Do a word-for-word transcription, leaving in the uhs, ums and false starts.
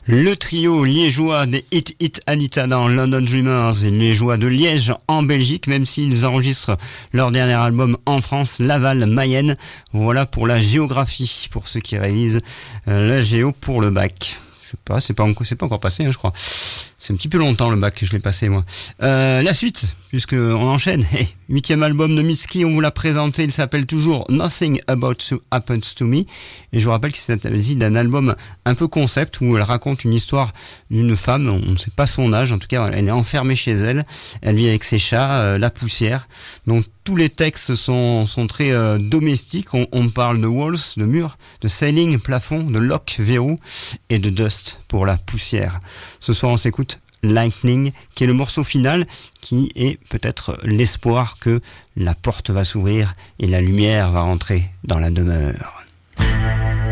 Le trio liégeois des Hit Hit Anita dans London Dreamers et liégeois de Liège en Belgique, même s'ils enregistrent leur dernier album en France, Laval, Mayenne. Voilà pour la géographie, pour ceux qui révisent euh, la géo pour le bac. Je sais pas, c'est pas encore, c'est pas encore passé, hein, je crois. C'est un petit peu longtemps le bac que je l'ai passé moi. Euh, la suite, puisque on enchaîne. Hey, huitième album de Mitski, on vous l'a présenté. Il s'appelle toujours Nothing About to Happens to Me. Et je vous rappelle qu'il s'agit d'un album un peu concept où elle raconte une histoire d'une femme. On ne sait pas son âge, en tout cas, elle est enfermée chez elle. Elle vit avec ses chats, euh, la poussière. Donc tous les textes sont sont très euh, domestiques. On, on parle de walls, de murs, de ceiling, plafond, de lock, verrou et de dust pour la poussière. Ce soir, on s'écoute Lightning, qui est le morceau final, qui est peut-être l'espoir que la porte va s'ouvrir et la lumière va rentrer dans la demeure.